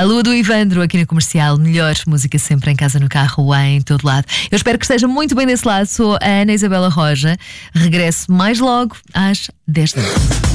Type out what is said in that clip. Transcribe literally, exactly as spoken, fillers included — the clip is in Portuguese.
A Lua do Ivandro aqui na Comercial. Melhor música sempre em casa, no carro, em todo lado. Eu espero que esteja muito bem desse lado. Sou a Ana Isabela Roja. Regresso mais logo às dez da noite.